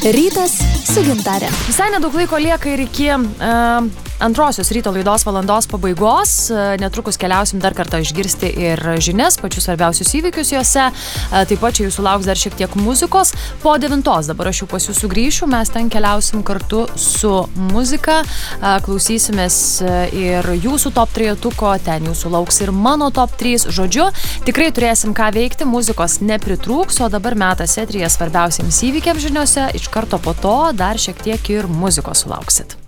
Rytas su Gintare. Visai nedaug laiko lieka ir iki antrosios ryto laidos valandos pabaigos. Netrukus keliausim dar kartą išgirsti ir žinias, pačius svarbiausius įvykius juose. Taip pat čia jūsų lauks dar šiek tiek muzikos. Po 9 dabar aš jau pas jūsų grįšiu. Mes ten keliausim kartu su muzika. Klausysimės ir jūsų top 3-tuko. Ten jūsų lauks ir mano top 3. Žodžiu, tikrai turėsim ką veikti. Muzikos nepritrūks, o dabar metas eteryje svarbiausiams įvykiams žiniose. Iš karto po to dar šiek tiek ir muzikos sulauksit.